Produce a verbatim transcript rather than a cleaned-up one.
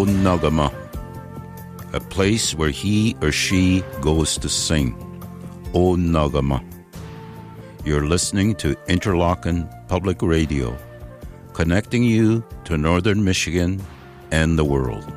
O Nagama, a place where he or she goes to sing. O Nagama. You're listening to Interlochen Public Radio, connecting you to Northern Michigan and the world.